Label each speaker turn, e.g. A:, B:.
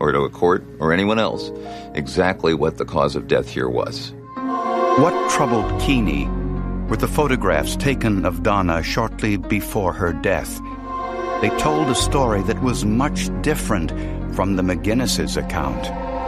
A: or to a court or anyone else, exactly what the cause of death here was.
B: What troubled Keeney were the photographs taken of Donna shortly before her death. They told a story that was much different from the McGinnis's account.